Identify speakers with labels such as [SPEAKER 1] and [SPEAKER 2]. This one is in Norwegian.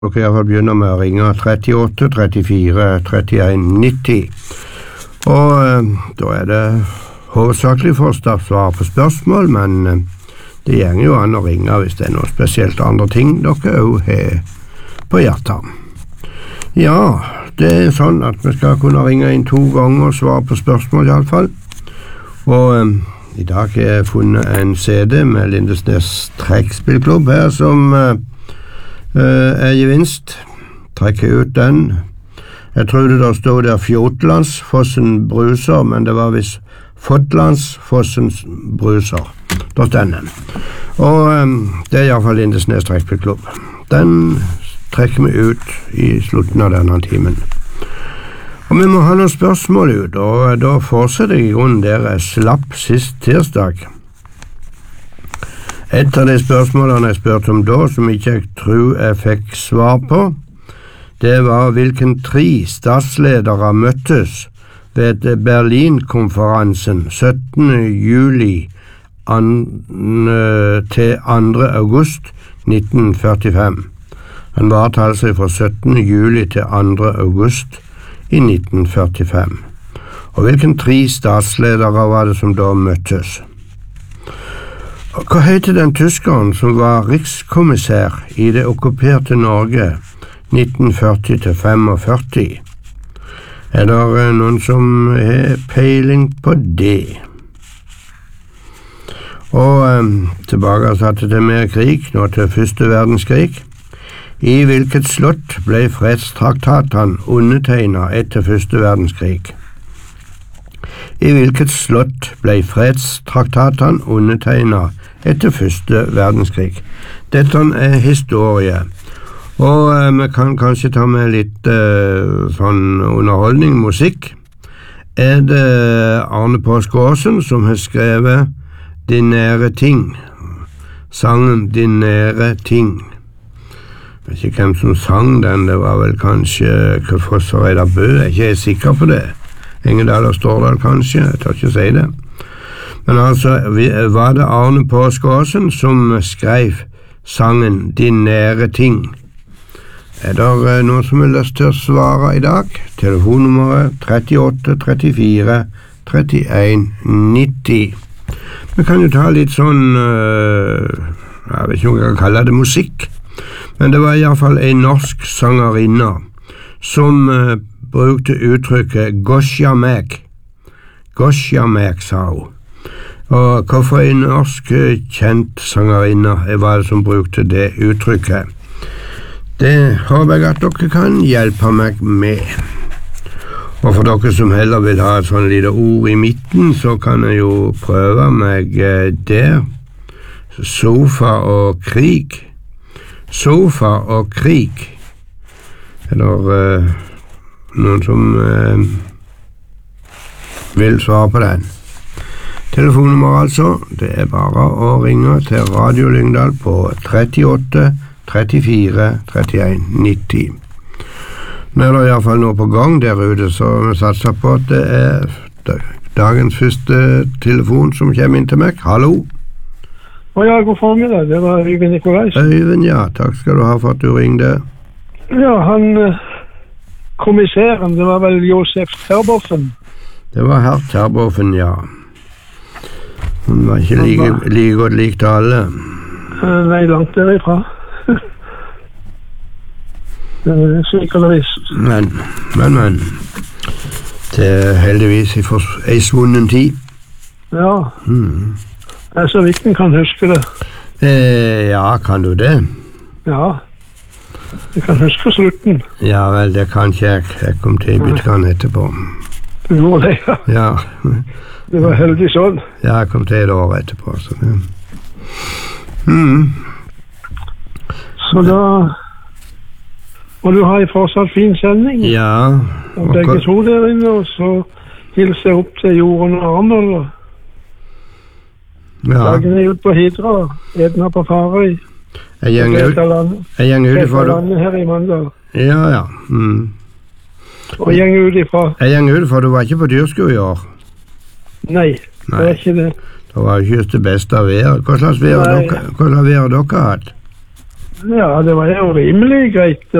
[SPEAKER 1] Dere i hvert fall begynner med å ringe 38 34 31 90. Og da det hovedsakelig for å svare på spørsmål, men det gjenger jo an å ringe hvis det noe spesielt andre ting dere også har på hjertet. Ja, det sånn at vi skal kunne ringe inn 2 ganger og svare på spørsmål i alle fall. Og i dag har jeg funnet en CD med Lindesnes trekkspillklubb her som gevinst. Trekker ut den. Jeg trodde det stod der Fjotlandsfossen bruser, men det var visst Fotlandsfossens bruser. Da stender den. Og det i hvert fall Lindesnes trekkspillklubb. Den trekker vi ut i slutten av denne timen. Og vi må ha noen spørsmål ut, og da fortsetter jeg i grunnen der jeg slapp sist tirsdag. Et av de spørsmålene jeg spurte om da, som ikke jeg tror jeg fikk svar på, det var hvilken 3 statsledere møttes ved Berlin-konferansen 17. juli til 2. august 1945. Han varte altså fra 17. juli til 2. august i 1945. Og hvilken 3 statsledere var det som da møttes? Hva heter den tyskeren som var rikskommissær i det okkuperte Norge 1940-45? Er det noen som har peiling på det? Og tilbake til mer krig, nå til første verdenskrig. I hvilket slott ble fredstraktatene undertegnet etter første verdenskrig? I hvilket slott ble fredstraktatene undertegnet etter første verdenskrig? Dette historie, og vi kan kanskje ta med litt sånn underholdning, musikk. Er det Arne Påske-Aasen som har skrevet De nære ting, sangen De nære ting. Jeg vet ikke hvem som sang den, det var vel kanskje Foss og Reidar Bø, jeg er ikke sikker på det. Engedal og Stordal kanskje, jeg tør ikke si det. Men altså, var det Arne Påske-Aasen som skrev sangen De nære ting? Er det noen som har lyst til å svare i dag? Telefonnummeret 38 34 31 90. Vi kan jo ta litt sånn, jeg vet ikke om jeg kan kalle det musikk, men det var i hvert fall en norsk sangerinne som brukte uttrykket «Gosja meg». «Gosja meg», sa hun. Og hvorfor en norsk kjent sangerinne var det som brukte det uttrykket? Det håper jeg at dere kan hjelpe meg med. Og for dere som heller vil ha et sånn lite ord i midten, så kan jeg jo prøve meg der. Sofa og krig. Sofa og krig. Er det noen som vil svare på den? Telefonnummer altså, det er bare å ringe til Radio Lyngdal på 38 34 31 90. Nå er det i hvert fall noe på gang der ute, så vi satser på at det er dagens første telefon som kommer inn til meg. Hallo?
[SPEAKER 2] Ja, god formiddag. Det var Øyvind Nikolajsen.
[SPEAKER 1] Øyvind, ja. Takk skal du ha for at du ringte.
[SPEAKER 2] Ja, kommissæren, det var vel Josef Terboven.
[SPEAKER 1] Det var herr Terboven, ja. Han var ikke like godt likt alle.
[SPEAKER 2] Nei, langt derifra. Sikkert visst.
[SPEAKER 1] Men. Det er heldigvis i en svunnen tid.
[SPEAKER 2] Ja. Det er så vidt en kan huske det.
[SPEAKER 1] Ja, kan du det?
[SPEAKER 2] Ja. Jeg kan huske slutten.
[SPEAKER 1] Ja vel, det kan ikke jeg. Jeg kom til i byttekan etterpå.
[SPEAKER 2] Du gjorde det, ja.
[SPEAKER 1] Ja.
[SPEAKER 2] Det var heldig sånn.
[SPEAKER 1] Ja, jeg kom til et år etterpå. Så det.
[SPEAKER 2] Så da... Og du har en fortsatt fin sending.
[SPEAKER 1] Ja.
[SPEAKER 2] Og begge to der inne, og så hilser jeg opp til Jorunn og Arnold.
[SPEAKER 1] Ja.
[SPEAKER 2] Dagen er ut på Hidra, Edna på Farøy.
[SPEAKER 1] Jeg gjenger ut fra
[SPEAKER 2] landet her i Mandal.
[SPEAKER 1] Ja.
[SPEAKER 2] Og gjenger ut ifra.
[SPEAKER 1] Jeg gjenger ut fra du var ikke på dyrsko i år.
[SPEAKER 2] Nei, det er ikke det.
[SPEAKER 1] Det var ikke det beste av været. Hva slags vær har dere hatt?
[SPEAKER 2] Ja, det var jo rimelig greit